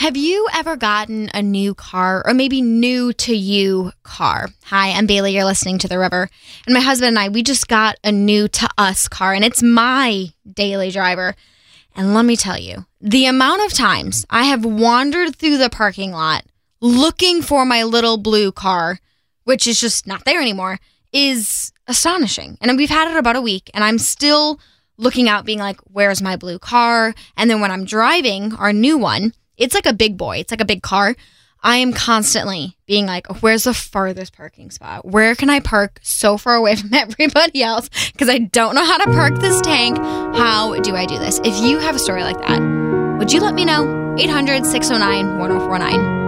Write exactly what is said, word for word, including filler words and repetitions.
Have you ever gotten a new car or maybe new to you car? Hi, I'm Bailey. You're listening to The River. And my husband and I, we just got a new to us car, and it's my daily driver. And let me tell you, the amount of times I have wandered through the parking lot looking for my little blue car, which is just not there anymore, is astonishing. And we've had it about a week, and I'm still looking out being like, where's my blue car? And then when I'm driving our new one, it's like a big boy. It's like a big car. I am constantly being like, where's the farthest parking spot? Where can I park so far away from everybody else? Because I don't know how to park this tank. How do I do this? If you have a story like that, would you let me know? eight hundred, six oh nine, one oh four nine.